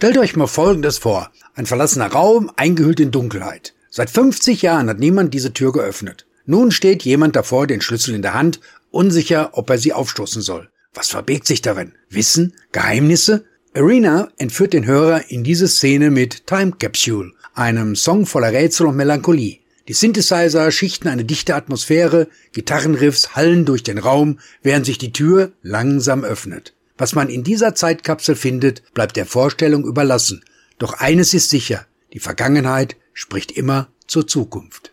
Stellt euch mal Folgendes vor. Ein verlassener Raum, eingehüllt in Dunkelheit. Seit 50 Jahren hat niemand diese Tür geöffnet. Nun steht jemand davor, den Schlüssel in der Hand, unsicher, ob er sie aufstoßen soll. Was verbirgt sich darin? Wissen? Geheimnisse? Arena entführt den Hörer in diese Szene mit Time Capsule, einem Song voller Rätsel und Melancholie. Die Synthesizer schichten eine dichte Atmosphäre, Gitarrenriffs hallen durch den Raum, während sich die Tür langsam öffnet. Was man in dieser Zeitkapsel findet, bleibt der Vorstellung überlassen. Doch eines ist sicher, die Vergangenheit spricht immer zur Zukunft.